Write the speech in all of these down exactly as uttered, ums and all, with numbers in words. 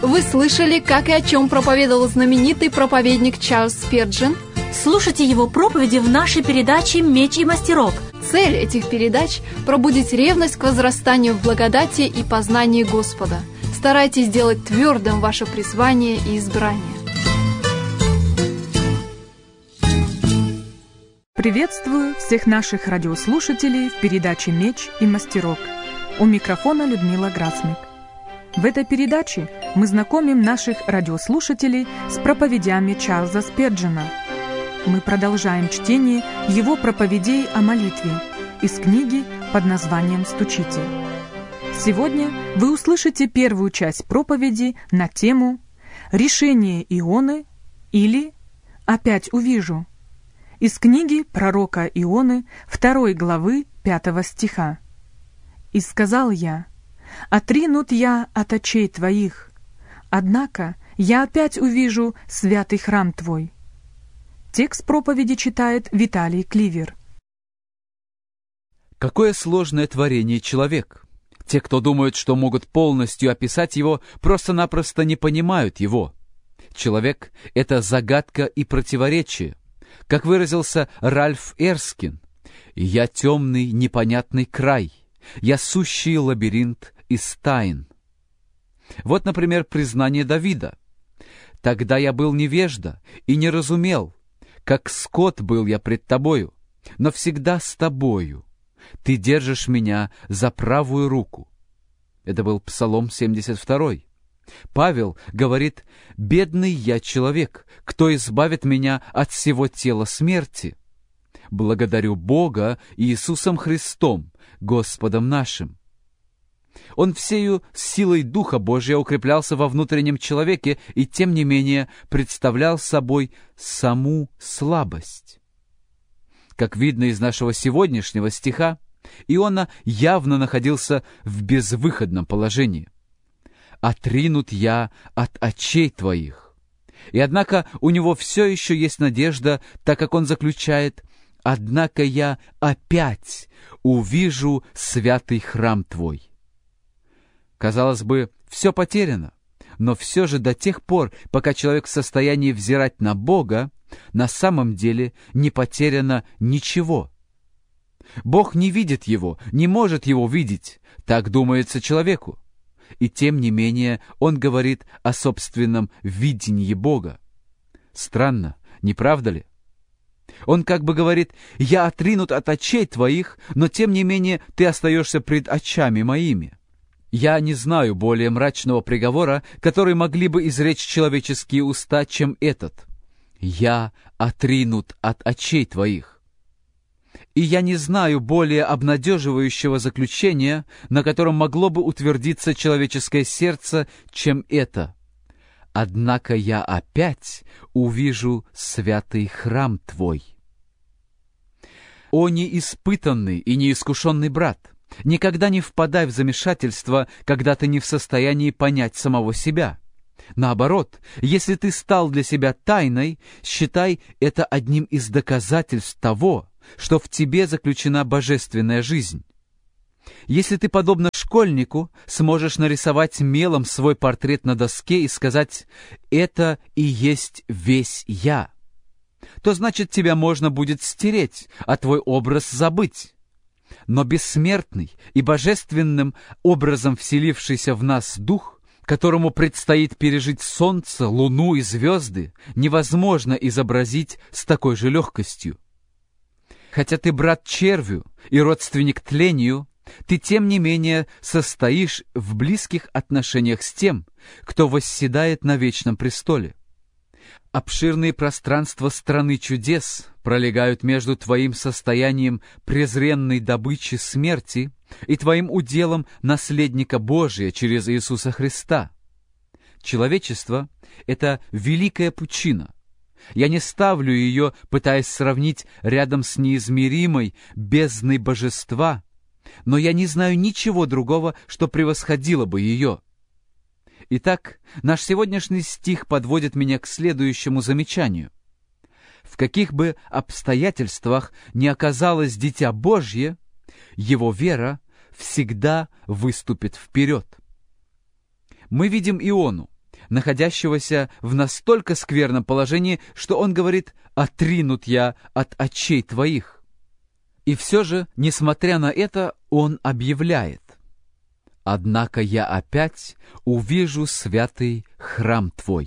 Вы слышали, как и о чем проповедовал знаменитый проповедник Чарльз Спирджин? Слушайте его проповеди в нашей передаче «Меч и мастерок». Цель этих передач – пробудить ревность к возрастанию в благодати и познании Господа. Старайтесь сделать твердым ваше призвание и избрание. Приветствую всех наших радиослушателей в передаче «Меч и мастерок». У микрофона Людмила Грасмик. В этой передаче мы знакомим наших радиослушателей с проповедями Чарльза Спирджина. Мы продолжаем чтение его проповедей о молитве из книги под названием «Стучите». Сегодня вы услышите первую часть проповеди на тему «Решение Ионы» или «Опять увижу» из книги пророка Ионы второй главы пятого стиха. «И сказал я: отринут я от очей твоих, однако я опять увижу святый храм твой». Текст проповеди читает Виталий Кливер. Какое сложное творение человек! Те, кто думают, что могут полностью описать его, просто-напросто не понимают его. Человек — это загадка и противоречие. Как выразился Ральф Эрскин: «Я темный, непонятный край, я сущий лабиринт из тайн». Вот, например, признание Давида: «Тогда я был невежда и не разумел, как скот был я пред тобою, но всегда с тобою. Ты держишь меня за правую руку». Это был Псалом семьдесят два. Павел говорит: «Бедный я человек, кто избавит меня от всего тела смерти? Благодарю Бога Иисусом Христом, Господом нашим». Он всею силой Духа Божия укреплялся во внутреннем человеке и, тем не менее, представлял собой саму слабость. Как видно из нашего сегодняшнего стиха, Иона явно находился в безвыходном положении. «Отринут я от очей твоих». И однако у него все еще есть надежда, так как он заключает: «Однако я опять увижу святый храм твой». Казалось бы, все потеряно, но все же до тех пор, пока человек в состоянии взирать на Бога, на самом деле не потеряно ничего. Бог не видит его, не может его видеть, так думается человеку. И тем не менее он говорит о собственном видении Бога. Странно, не правда ли? Он как бы говорит: «Я отринут от очей твоих, но тем не менее ты остаешься пред очами моими». Я не знаю более мрачного приговора, который могли бы изречь человеческие уста, чем этот: «Я отринут от очей твоих». И я не знаю более обнадеживающего заключения, на котором могло бы утвердиться человеческое сердце, чем это: «Однако я опять увижу святый храм твой». О неиспытанный и неискушенный брат! Никогда не впадай в замешательство, когда ты не в состоянии понять самого себя. Наоборот, если ты стал для себя тайной, считай это одним из доказательств того, что в тебе заключена божественная жизнь. Если ты, подобно школьнику, сможешь нарисовать мелом свой портрет на доске и сказать: «Это и есть весь я», то значит, тебя можно будет стереть, а твой образ забыть. Но бессмертный и божественным образом вселившийся в нас дух, которому предстоит пережить солнце, луну и звезды, невозможно изобразить с такой же легкостью. Хотя ты брат червю и родственник тлению, ты тем не менее состоишь в близких отношениях с тем, кто восседает на вечном престоле. Обширные пространства страны чудес пролегают между твоим состоянием презренной добычи смерти и твоим уделом наследника Божия через Иисуса Христа. Человечество — это великая пучина. Я не ставлю ее, пытаясь сравнить рядом с неизмеримой бездной божества, но я не знаю ничего другого, что превосходило бы ее. Итак, наш сегодняшний стих подводит меня к следующему замечанию. В каких бы обстоятельствах ни оказалось Дитя Божье, его вера всегда выступит вперед. Мы видим Иону. находящегося в настолько скверном положении, что он говорит: «Отринут я от очей твоих». И все же, несмотря на это, он объявляет: «Однако я опять увижу святый храм твой».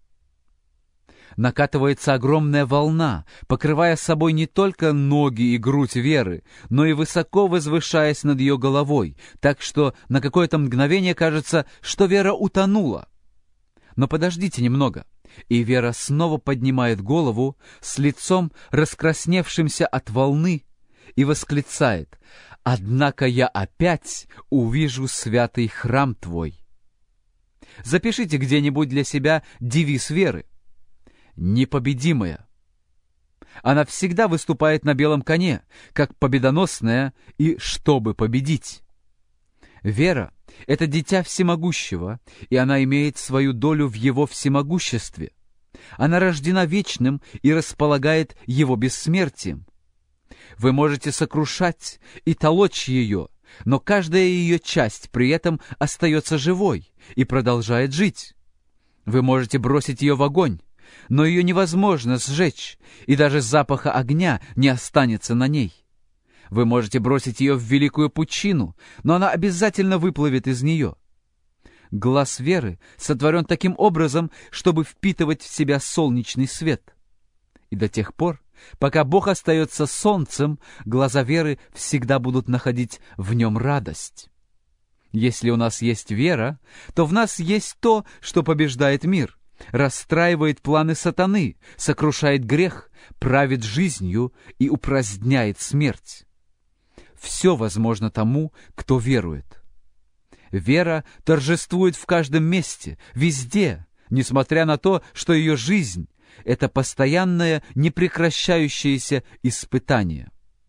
Накатывается огромная волна, покрывая собой не только ноги и грудь Веры, но и высоко возвышаясь над ее головой, так что на какое-то мгновение кажется, что Вера утонула. Но подождите немного, и Вера снова поднимает голову с лицом, раскрасневшимся от волны, и восклицает: «Однако я опять увижу святый храм твой». Запишите где-нибудь для себя девиз Веры: «Непобедимая». Она всегда выступает на белом коне, как победоносная, и чтобы победить. Вера — это дитя всемогущего, и она имеет свою долю в его всемогуществе. Она рождена вечным и располагает его бессмертием. Вы можете сокрушать и толочь ее, но каждая ее часть при этом остается живой и продолжает жить. Вы можете бросить ее в огонь, но ее невозможно сжечь, и даже запаха огня не останется на ней. Вы можете бросить ее в великую пучину, но она обязательно выплывет из нее. Глаз Веры сотворен таким образом, чтобы впитывать в себя солнечный свет. И до тех пор, пока Бог остается солнцем, глаза Веры всегда будут находить в нем радость. Если у нас есть вера, то в нас есть то, что побеждает мир, расстраивает планы сатаны, сокрушает грех, правит жизнью и упраздняет смерть. Все возможно тому, кто верует. Вера торжествует в каждом месте, везде, несмотря на то, что ее жизнь — это постоянное, непрекращающееся испытание.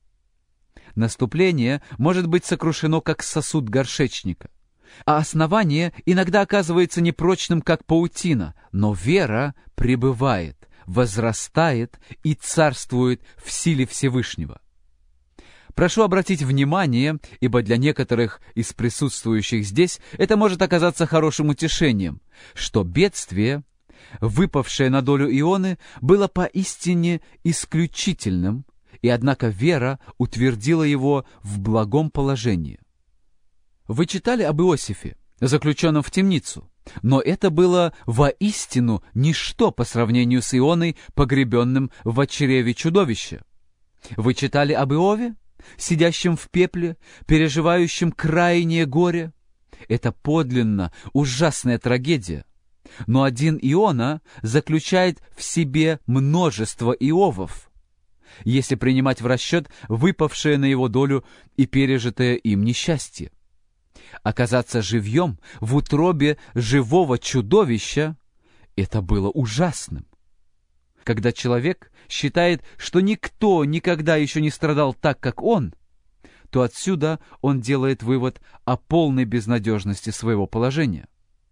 Наступление может быть сокрушено, как сосуд горшечника, а основание иногда оказывается непрочным, как паутина, но вера пребывает, возрастает и царствует в силе Всевышнего. Прошу обратить внимание, ибо для некоторых из присутствующих здесь это может оказаться хорошим утешением, что бедствие, выпавшее на долю Ионы, было поистине исключительным, и однако вера утвердила его в благом положении. Вы читали об Иосифе, заключенном в темницу, но это было воистину ничто по сравнению с Ионой, погребенным в чреве чудовища. Вы читали об Иове, сидящем в пепле, переживающем крайнее горе? Это подлинно ужасная трагедия. Но один Иона заключает в себе множество Иовов, если принимать в расчет выпавшее на его долю и пережитое им несчастье. Оказаться живьем в утробе живого чудовища — это было ужасным. Когда человек считает, что никто никогда еще не страдал так, как он, то отсюда он делает вывод о полной безнадежности своего положения.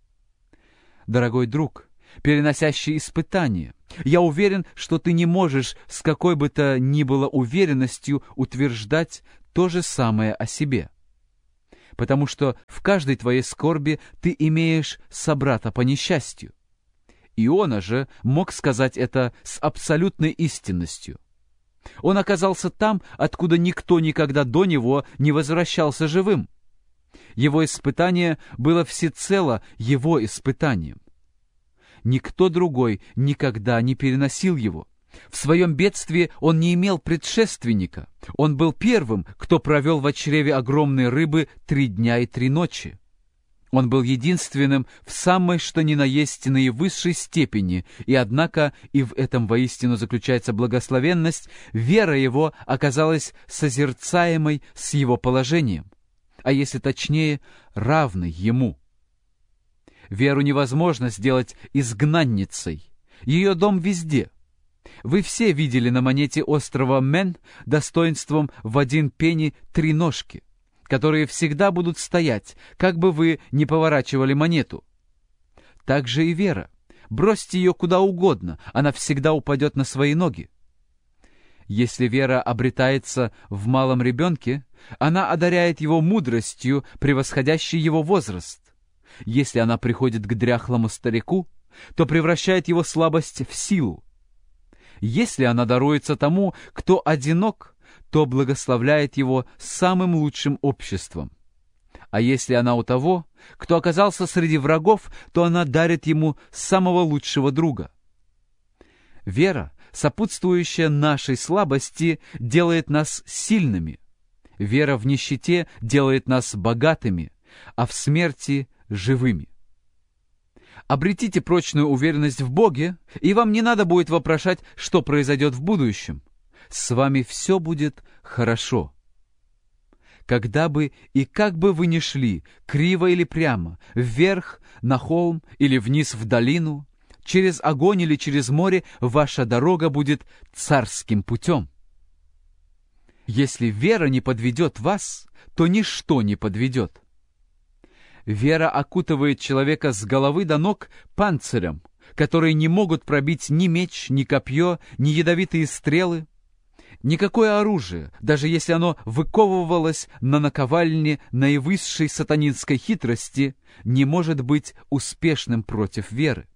Дорогой друг, переносящий испытания, я уверен, что ты не можешь с какой бы то ни было уверенностью утверждать то же самое о себе, потому что в каждой твоей скорби ты имеешь собрата по несчастью. Иона же мог сказать это с абсолютной истинностью. Он оказался там, откуда никто никогда до него не возвращался живым. Его испытание было всецело его испытанием. Никто другой никогда не переносил его. В своем бедствии он не имел предшественника. Он был первым, кто провел в чреве огромной рыбы три дня и три ночи. Он был единственным в самой что ни на есть наивысшей степени, и однако и в этом воистину заключается благословенность, вера его оказалась созерцаемой с его положением, а если точнее, равной ему. Веру невозможно сделать изгнанницей, ее дом везде. Вы все видели на монете острова Мен достоинством в один пенни три ножки, которые всегда будут стоять, как бы вы ни поворачивали монету. Так же и вера. Бросьте ее куда угодно, она всегда упадет на свои ноги. Если вера обретается в малом ребенке, она одаряет его мудростью, превосходящей его возраст. если она приходит к дряхлому старику, то превращает его слабость в силу. Если она даруется тому, кто одинок, то благословляет его самым лучшим обществом. А если она у того, кто оказался среди врагов, то она дарит ему самого лучшего друга. Вера, сопутствующая нашей слабости, делает нас сильными. Вера в нищете делает нас богатыми, а в смерти — живыми. Обретите прочную уверенность в Боге, и вам не надо будет вопрошать, что произойдет в будущем. С вами все будет хорошо. Когда бы и как бы вы ни шли, криво или прямо, вверх, на холм или вниз в долину, через огонь или через море, ваша дорога будет царским путем. Если вера не подведет вас, то ничто не подведет. Вера окутывает человека с головы до ног панцирем, которые не могут пробить ни меч, ни копье, ни ядовитые стрелы. Никакое оружие, даже если оно выковывалось на наковальне наивысшей сатанинской хитрости, не может быть успешным против веры.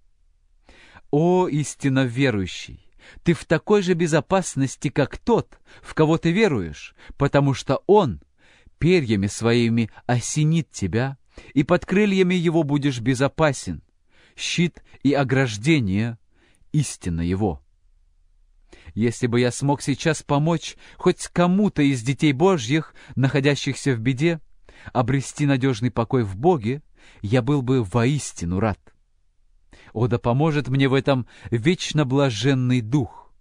О, истинно верующий! Ты в такой же безопасности, как тот, в кого ты веруешь, потому что Он перьями своими осенит тебя, и под крыльями Его будешь безопасен. Щит и ограждение — истина Его. Если бы я смог сейчас помочь хоть кому-то из детей Божьих, находящихся в беде, обрести надежный покой в Боге, я был бы воистину рад. О, да поможет мне в этом вечно блаженный Дух.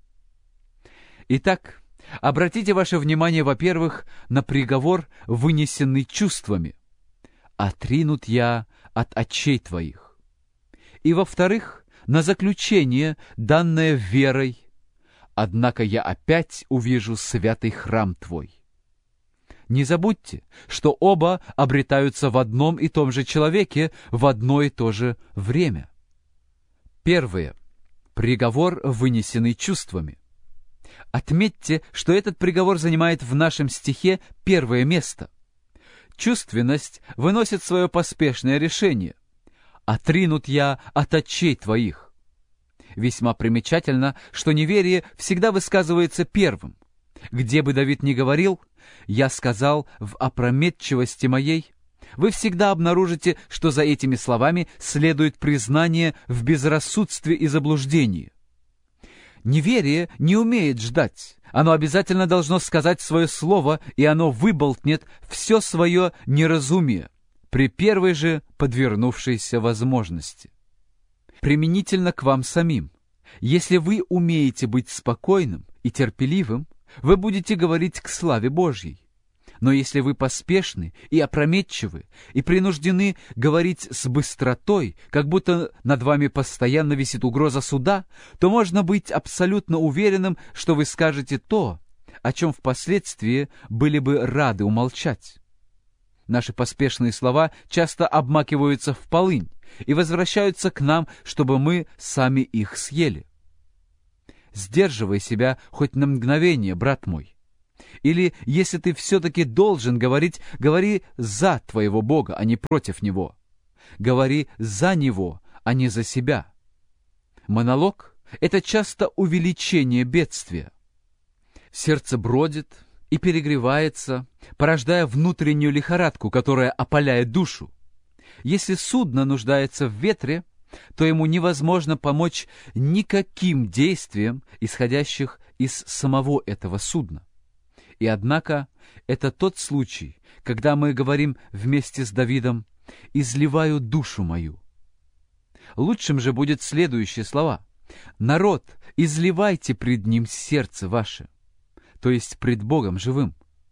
Итак, обратите ваше внимание, во-первых, на приговор, вынесенный чувствами. «Отринут я от очей твоих». И, во-вторых, на заключение, данное верой. «Однако я опять увижу святый храм твой». Не забудьте, что оба обретаются в одном и том же человеке в одно и то же время. Первое. Приговор, вынесенный чувствами. Отметьте, что этот приговор занимает в нашем стихе первое место. Чувственность выносит свое поспешное решение. «Отринут я от очей твоих». Весьма примечательно, что неверие всегда высказывается первым. Где бы Давид ни говорил, «Я сказал в опрометчивости моей», вы всегда обнаружите, что за этими словами следует признание в безрассудстве и заблуждении. Неверие не умеет ждать. Оно обязательно должно сказать свое слово, и оно выболтнет все свое неразумие при первой же подвернувшейся возможности. Применительно к вам самим. Если вы умеете быть спокойным и терпеливым, вы будете говорить к славе Божьей. Но если вы поспешны и опрометчивы, и принуждены говорить с быстротой, как будто над вами постоянно висит угроза суда, то можно быть абсолютно уверенным, что вы скажете то, о чем впоследствии были бы рады умолчать. Наши поспешные слова часто обмакиваются в полынь и возвращаются к нам, чтобы мы сами их съели. Сдерживай себя хоть на мгновение, брат мой. Или, если ты все-таки должен говорить, говори за твоего Бога, а не против Него. Говори за Него, а не за себя. Монолог — это часто увеличение бедствия. Сердце бродит и перегревается, порождая внутреннюю лихорадку, которая опаляет душу. Если судно нуждается в ветре, то ему невозможно помочь никаким действиям, исходящих из самого этого судна. И однако это тот случай, когда мы говорим вместе с Давидом «изливаю душу мою». Лучшим же будет следующие слова: «Народ, изливайте пред Ним сердце ваше», то есть пред Богом живым.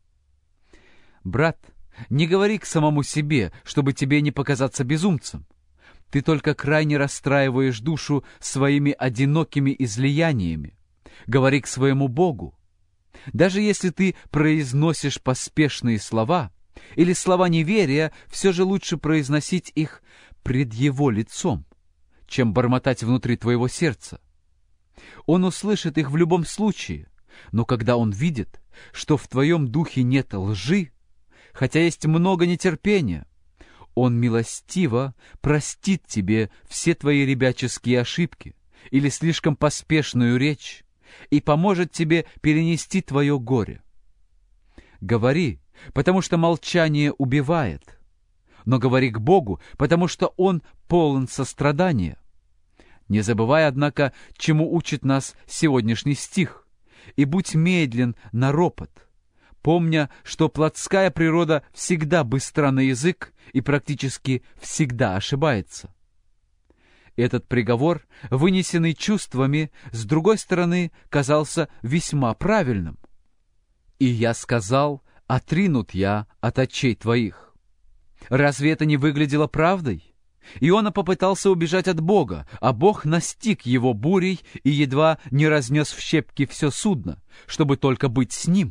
Брат, не говори к самому себе, чтобы тебе не показаться безумцем. Ты только крайне расстраиваешь душу своими одинокими излияниями. Говори к своему Богу. Даже если ты произносишь поспешные слова или слова неверия, все же лучше произносить их пред Его лицом, чем бормотать внутри твоего сердца. Он услышит их в любом случае, но когда Он видит, что в твоем духе нет лжи, хотя есть много нетерпения, Он милостиво простит тебе все твои ребяческие ошибки или слишком поспешную речь и поможет тебе перенести твое горе. Говори, потому что молчание убивает, но говори к Богу, потому что Он полон сострадания. Не забывай, однако, чему учит нас сегодняшний стих, и будь медлен на ропот, помня, что плотская природа всегда быстра на язык и практически всегда ошибается. Этот приговор, вынесенный чувствами, с другой стороны, казался весьма правильным. «И я сказал, отринут я от очей твоих». Разве это не выглядело правдой? Иона попытался убежать от Бога, а Бог настиг его бурей и едва не разнес в щепки все судно, чтобы только быть с ним.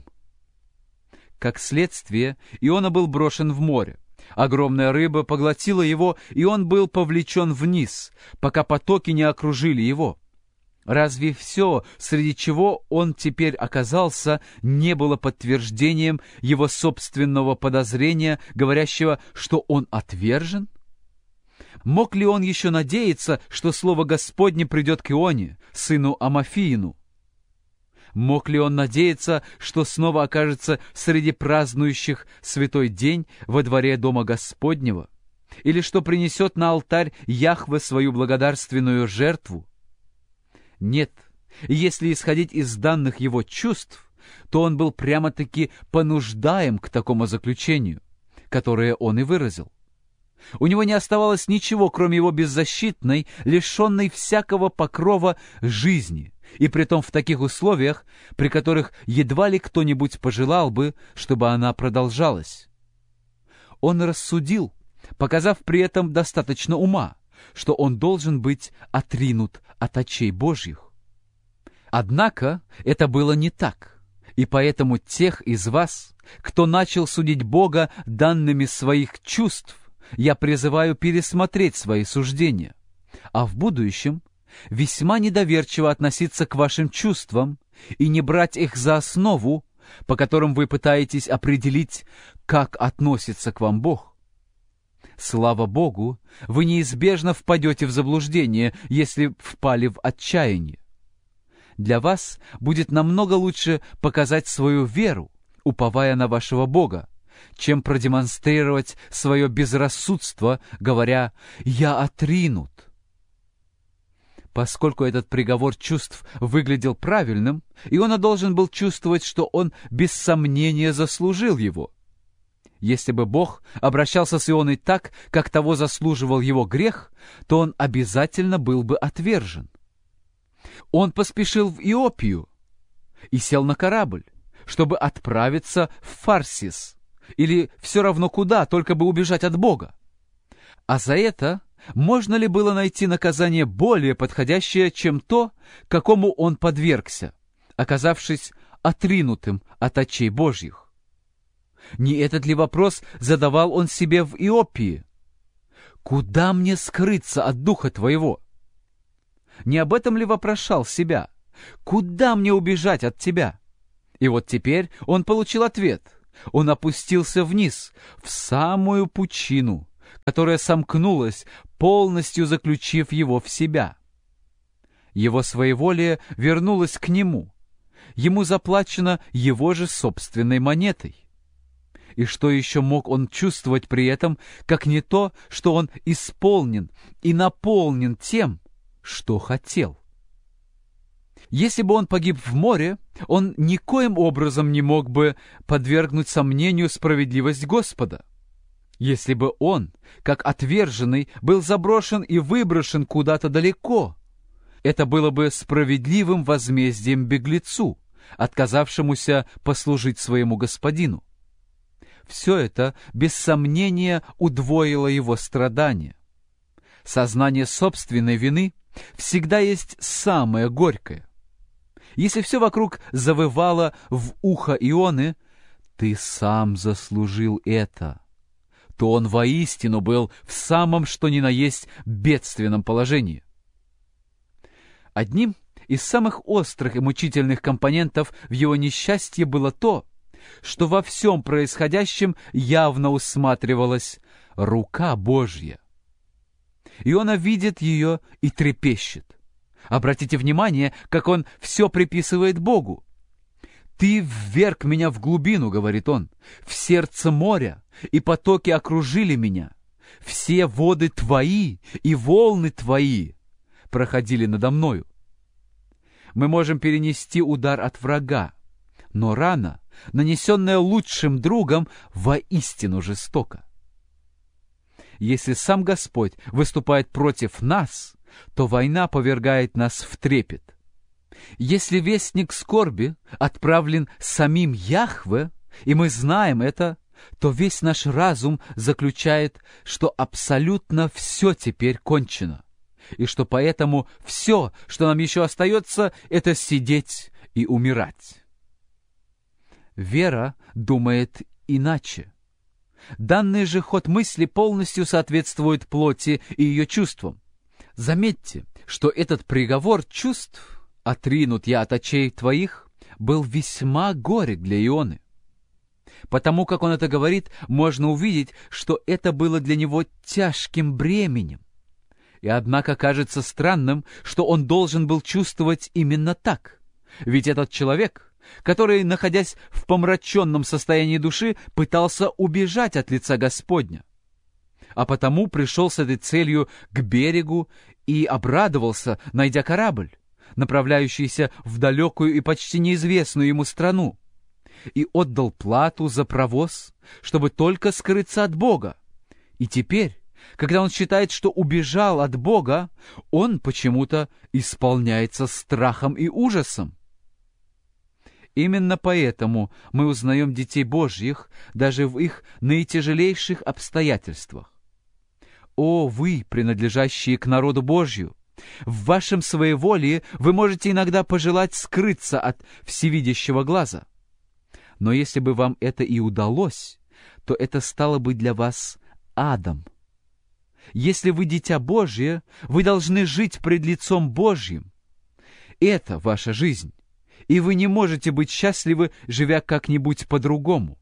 Как следствие, Иона был брошен в море. Огромная рыба поглотила его, и он был повлечен вниз, пока потоки не окружили его. Разве все, среди чего он теперь оказался, не было подтверждением его собственного подозрения, говорящего, что он отвержен? Мог ли он еще надеяться, что слово Господне придет к Ионе, сыну Амофиину? Мог ли он надеяться, что снова окажется среди празднующих святой день во дворе Дома Господнего? Или что принесет на алтарь Яхве свою благодарственную жертву? Нет, если исходить из данных его чувств, то он был прямо-таки понуждаем к такому заключению, которое он и выразил. У него не оставалось ничего, кроме его беззащитной, лишенной всякого покрова жизни, и притом в таких условиях, при которых едва ли кто-нибудь пожелал бы, чтобы она продолжалась. Он рассудил, показав при этом достаточно ума, что он должен быть отринут от очей Божьих. Однако это было не так, и поэтому тех из вас, кто начал судить Бога данными своих чувств, я призываю пересмотреть свои суждения, а в будущем весьма недоверчиво относиться к вашим чувствам и не брать их за основу, по которым вы пытаетесь определить, как относится к вам Бог. Слава Богу, вы неизбежно впадете в заблуждение, если впали в отчаяние. Для вас будет намного лучше показать свою веру, уповая на вашего Бога, чем продемонстрировать свое безрассудство, говоря «я отринут». Поскольку этот приговор чувств выглядел правильным, Иона должен был чувствовать, что он без сомнения заслужил его. Если бы Бог обращался с Ионой так, как того заслуживал его грех, то он обязательно был бы отвержен. Он поспешил в Иопию и сел на корабль, чтобы отправиться в Фарсис, или все равно куда, только бы убежать от Бога. А за это можно ли было найти наказание более подходящее, чем то, какому он подвергся, оказавшись отринутым от очей Божьих? Не этот ли вопрос задавал он себе в Иопии? «Куда мне скрыться от Духа Твоего?» Не об этом ли вопрошал себя? «Куда мне убежать от Тебя?» И вот теперь он получил ответ. Он опустился вниз, в самую пучину, которая сомкнулась, полностью заключив его в себя. Его своеволие вернулось к нему. Ему заплачено его же собственной монетой. И что еще мог он чувствовать при этом, как не то, что он исполнен и наполнен тем, что хотел? Если бы он погиб в море, он никоим образом не мог бы подвергнуть сомнению справедливость Господа. Если бы он, как отверженный, был заброшен и выброшен куда-то далеко, это было бы справедливым возмездием беглецу, отказавшемуся послужить своему господину. Все это, без сомнения, удвоило его страдания. Сознание собственной вины всегда есть самое горькое. Если все вокруг завывало в ухо Ионы «ты сам заслужил это», то он воистину был в самом что ни на есть бедственном положении. Одним из самых острых и мучительных компонентов в его несчастье было то, что во всем происходящем явно усматривалось рука Божья. Иона видит ее и трепещет. Обратите внимание, как он все приписывает Богу. «Ты вверг меня в глубину, — говорит он, — в сердце моря, и потоки окружили меня. Все воды твои и волны твои проходили надо мною». Мы можем перенести удар от врага, но рана, нанесенная лучшим другом, воистину жестока. Если сам Господь выступает против нас, то война повергает нас в трепет. Если вестник скорби отправлен самим Яхве, и мы знаем это, то весь наш разум заключает, что абсолютно все теперь кончено, и что поэтому все, что нам еще остается, это сидеть и умирать. Вера думает иначе. Данный же ход мысли полностью соответствует плоти и ее чувствам. Заметьте, что этот приговор чувств «отринут я от очей твоих» был весьма горек для Ионы. Потому как он это говорит, можно увидеть, что это было для него тяжким бременем. И однако кажется странным, что он должен был чувствовать именно так. Ведь этот человек, который, находясь в помраченном состоянии души, пытался убежать от лица Господня, а потому пришел с этой целью к берегу и обрадовался, найдя корабль, направляющийся в далекую и почти неизвестную ему страну, и отдал плату за провоз, чтобы только скрыться от Бога. И теперь, когда он считает, что убежал от Бога, он почему-то исполняется страхом и ужасом. Именно поэтому мы узнаем детей Божьих даже в их наитяжелейших обстоятельствах. О, вы, принадлежащие к народу Божью! В вашем своеволии вы можете иногда пожелать скрыться от всевидящего глаза. Но если бы вам это и удалось, то это стало бы для вас адом. Если вы дитя Божье, вы должны жить пред лицом Божьим. Это ваша жизнь, и вы не можете быть счастливы, живя как-нибудь по-другому.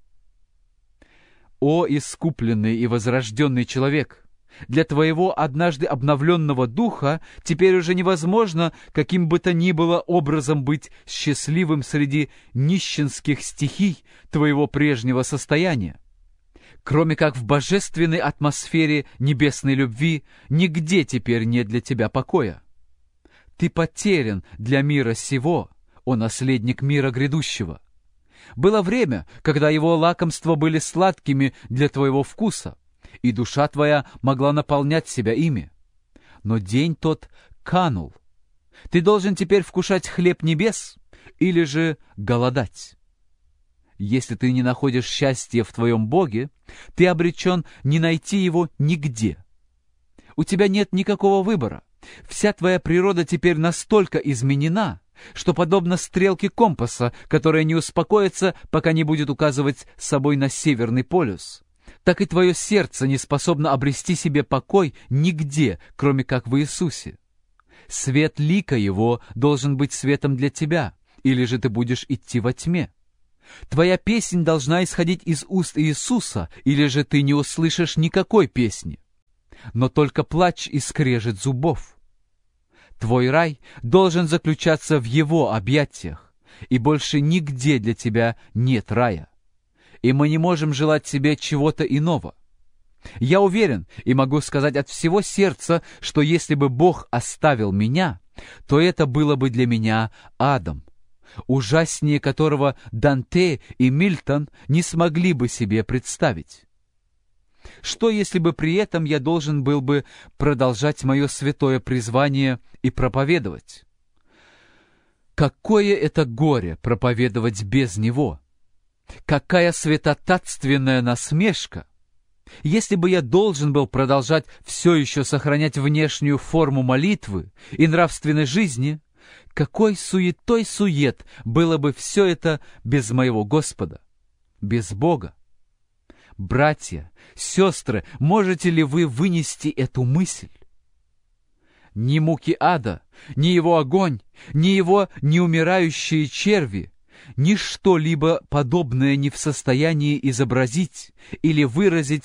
О, искупленный и возрожденный человек! Для твоего однажды обновленного духа теперь уже невозможно каким бы то ни было образом быть счастливым среди нищенских стихий твоего прежнего состояния. Кроме как в божественной атмосфере небесной любви, нигде теперь нет для тебя покоя. Ты потерян для мира сего, о наследник мира грядущего. Было время, когда его лакомства были сладкими для твоего вкуса, и душа твоя могла наполнять себя ими. Но день тот канул. Ты должен теперь вкушать хлеб небес или же голодать. Если ты не находишь счастья в твоем Боге, ты обречен не найти его нигде. У тебя нет никакого выбора. Вся твоя природа теперь настолько изменена, что подобно стрелке компаса, которая не успокоится, пока не будет указывать с собой на Северный полюс, так и твое сердце не способно обрести себе покой нигде, кроме как в Иисусе. Свет лика Его должен быть светом для тебя, или же ты будешь идти во тьме. Твоя песнь должна исходить из уст Иисуса, или же ты не услышишь никакой песни, но только плач и скрежет зубов. Твой рай должен заключаться в Его объятиях, и больше нигде для тебя нет рая. И мы не можем желать себе чего-то иного. Я уверен и могу сказать от всего сердца, что если бы Бог оставил меня, то это было бы для меня адом, ужаснее которого Данте и Мильтон не смогли бы себе представить. Что, если бы при этом я должен был бы продолжать мое святое призвание и проповедовать? Какое это горе проповедовать без него! Какая святотатственная насмешка! Если бы я должен был продолжать все еще сохранять внешнюю форму молитвы и нравственной жизни, какой суетой сует было бы все это без моего Господа, без Бога? Братья, сестры, можете ли вы вынести эту мысль? Ни муки ада, ни его огонь, ни его неумирающие черви, ничто либо подобное не в состоянии изобразить или выразить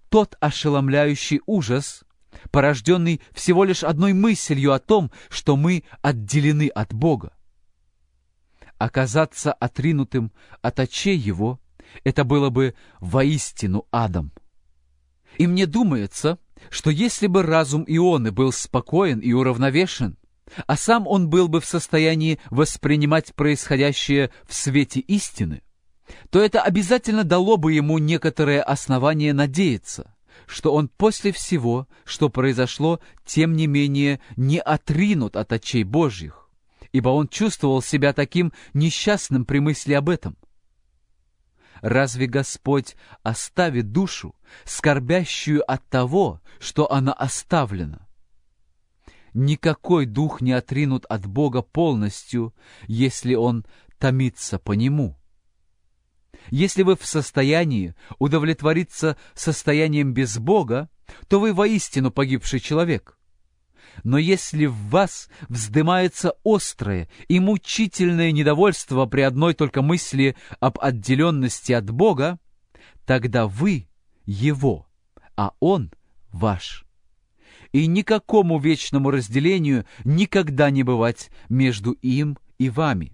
тот ошеломляющий ужас, порожденный всего лишь одной мыслью о том, что мы отделены от Бога. Оказаться отринутым от очей Его — это было бы воистину адом. И мне думается, что если бы разум Ионы был спокоен и уравновешен, а сам он был бы в состоянии воспринимать происходящее в свете истины, то это обязательно дало бы ему некоторое основание надеяться, что он после всего, что произошло, тем не менее не отринут от очей Божьих, ибо он чувствовал себя таким несчастным при мысли об этом. Разве Господь оставит душу, скорбящую от того, что она оставлена? Никакой дух не отринут от Бога полностью, если он томится по Нему. Если вы в состоянии удовлетвориться состоянием без Бога, то вы воистину погибший человек. Но если в вас вздымается острое и мучительное недовольство при одной только мысли об отделенности от Бога, тогда вы Его, а Он ваш. И никакому вечному разделению никогда не бывать между им и вами.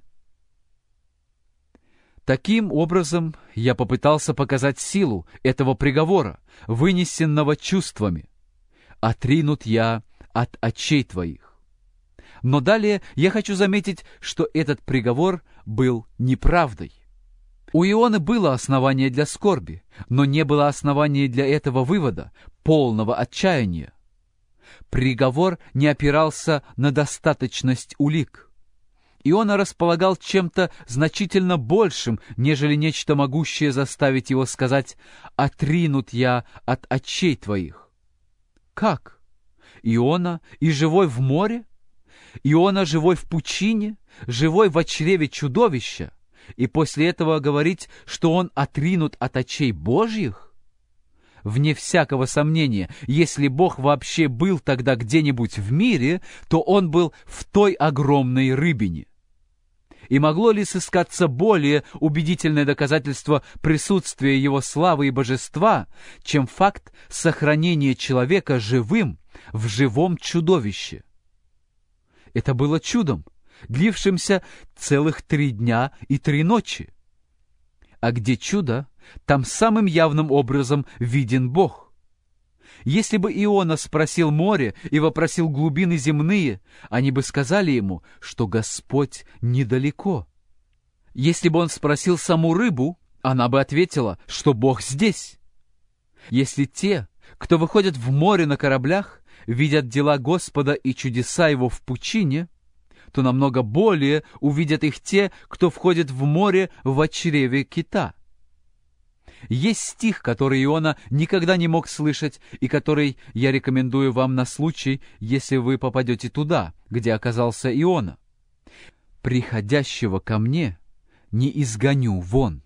Таким образом, я попытался показать силу этого приговора, вынесенного чувствами. «Отринут я от очей твоих». Но далее я хочу заметить, что этот приговор был неправдой. У Ионы было основание для скорби, но не было основания для этого вывода, полного отчаяния. Приговор не опирался на достаточность улик. Иона располагал чем-то значительно большим, нежели нечто могущее заставить его сказать «отринут я от очей твоих». Как? Иона и живой в море? Иона живой в пучине? Живой в чреве чудовища? И после этого говорить, что он отринут от очей Божьих? Вне всякого сомнения, если Бог вообще был тогда где-нибудь в мире, то Он был в той огромной рыбине. И могло ли сыскаться более убедительное доказательство присутствия Его славы и божества, чем факт сохранения человека живым в живом чудовище? Это было чудом, длившимся целых три дня и три ночи. А где чудо, там самым явным образом виден Бог. Если бы Иона спросил море и вопросил глубины земные, они бы сказали ему, что Господь недалеко. Если бы он спросил саму рыбу, она бы ответила, что Бог здесь. Если те, кто выходят в море на кораблях, видят дела Господа и чудеса Его в пучине, то намного более увидят их те, кто входит в море в чреве кита. Есть стих, который Иона никогда не мог слышать, и который я рекомендую вам на случай, если вы попадете туда, где оказался Иона. «Приходящего ко мне не изгоню вон».